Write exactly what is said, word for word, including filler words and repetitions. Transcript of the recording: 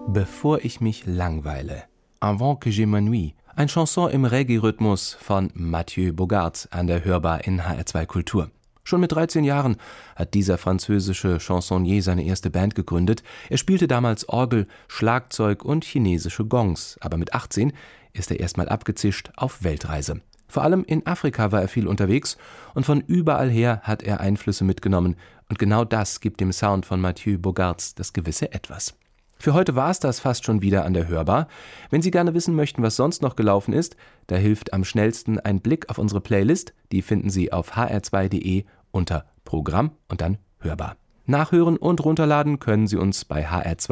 Bevor ich mich langweile. Avant que je m'ennuie. Ein Chanson im Reggae-Rhythmus von Mathieu Bogart an der Hörbar in H R zwei Kultur. Schon mit dreizehn Jahren hat dieser französische Chansonnier seine erste Band gegründet. Er spielte damals Orgel, Schlagzeug und chinesische Gongs. Aber mit achtzehn ist er erstmal abgezischt auf Weltreise. Vor allem in Afrika war er viel unterwegs und von überall her hat er Einflüsse mitgenommen. Und genau das gibt dem Sound von Mathieu Bogarts das gewisse Etwas. Für heute war es das fast schon wieder an der Hörbar. Wenn Sie gerne wissen möchten, was sonst noch gelaufen ist, da hilft am schnellsten ein Blick auf unsere Playlist. Die finden Sie auf h r zwei punkt d e unter Programm und dann Hörbar. Nachhören und runterladen können Sie uns bei H R zwei